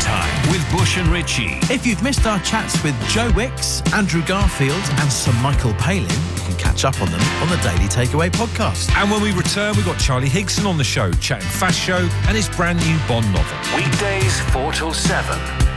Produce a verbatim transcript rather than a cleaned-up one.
Time with Bush and Ritchie. If you've missed our chats with Joe Wicks, Andrew Garfield and Sir Michael Palin, you can catch up on them on the Daily Takeaway podcast. And when we return, we've got Charlie Higson on the show, chatting Fast Show and his brand new Bond novel. Weekdays four till seven